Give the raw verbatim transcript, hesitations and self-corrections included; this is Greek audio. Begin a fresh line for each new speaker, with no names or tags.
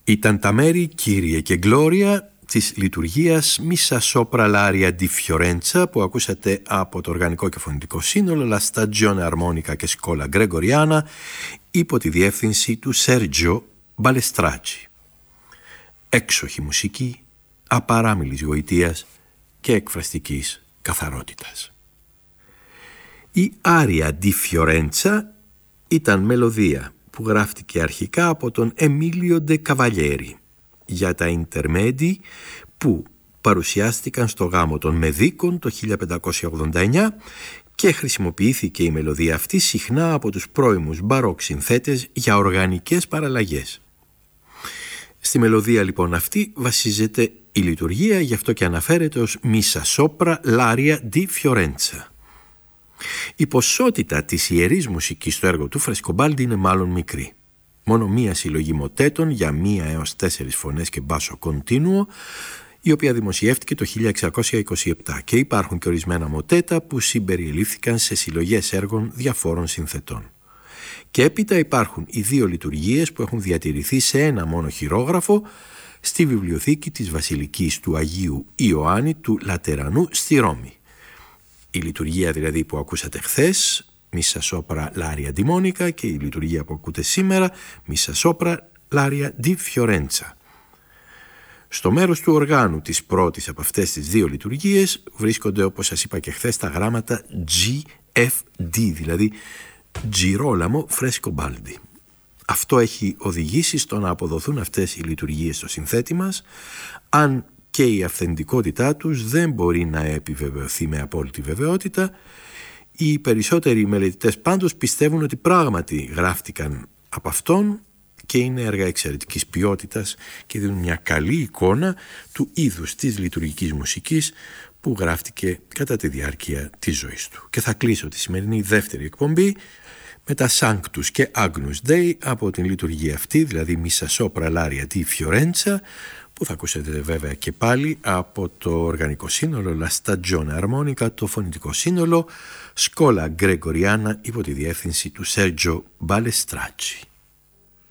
Ήταν τα μέρη, Κύριε και Γκλώρια, της λειτουργίας Missa Sopra l'Aria di Fiorenza που ακούσατε από το οργανικό και φωνητικό σύνολο La Stagione Armonica και Scola Gregoriana υπό τη διεύθυνση του Σέρτζιο Μπαλεστράτσι. Έξοχη μουσική, απαράμιλης γοητείας και εκφραστικής καθαρότητας. Η Aria di Fiorenza ήταν μελωδία που γράφτηκε αρχικά από τον Εμίλιο Ντε Καβαλιέρι για τα Ιντερμέντι που παρουσιάστηκαν στο γάμο των Μεδίκων το χίλια πεντακόσια ογδόντα εννιά και χρησιμοποιήθηκε η μελωδία αυτή συχνά από τους πρώιμους μπαρόκ συνθέτες για οργανικές παραλλαγές. Στη μελωδία λοιπόν αυτή βασίζεται η λειτουργία, γι' αυτό και αναφέρεται ως Missa Sopra l'Aria di Fiorenza. Η ποσότητα της ιερής μουσικής στο έργο του Φρεσκομπάλντι είναι μάλλον μικρή. Μόνο μία συλλογή μοτέτων για μία έως τέσσερις φωνές και μπάσο κοντίνουο, η οποία δημοσιεύτηκε το χίλια εξακόσια είκοσι επτά, και υπάρχουν και ορισμένα μοτέτα που συμπεριελήφθηκαν σε συλλογές έργων διαφόρων συνθετών. Και έπειτα υπάρχουν οι δύο λειτουργίες που έχουν διατηρηθεί σε ένα μόνο χειρόγραφο στη βιβλιοθήκη της Βασιλικής του Αγίου Ιωάννη του Λατερανού στη Ρώμη. Η λειτουργία δηλαδή που ακούσατε χθες, Missa Sopra l'Aria di Monica, και η λειτουργία που ακούτε σήμερα, Missa Sopra l'Aria di Fiorenza. Στο μέρος του οργάνου της πρώτης από αυτές τις δύο λειτουργίες βρίσκονται, όπως σας είπα και χθες, τα γράμματα τζι εφ ντι, δηλαδή Girolamo Frescobaldi. Αυτό έχει οδηγήσει στο να αποδοθούν αυτές οι λειτουργίες στο συνθέτη μας, αν και η αυθεντικότητά τους δεν μπορεί να επιβεβαιωθεί με απόλυτη βεβαιότητα. Οι περισσότεροι μελετητές πάντως πιστεύουν ότι πράγματι γράφτηκαν από αυτόν και είναι έργα εξαιρετικής ποιότητας και δίνουν μια καλή εικόνα του είδους της λειτουργικής μουσικής που γράφτηκε κατά τη διάρκεια της ζωής του. Και θα κλείσω τη σημερινή δεύτερη εκπομπή με τα Sanctus και Agnus Dei από την λειτουργία αυτή, δηλαδή Missa Sopra l'Aria di Fiorenza, που θα ακούσετε βέβαια και πάλι από το οργανικό σύνολο La Stagione Armonica, το φωνητικό σύνολο Scola Gregoriana υπό τη διεύθυνση του Σέρτζιο Μπαλεστράτσι.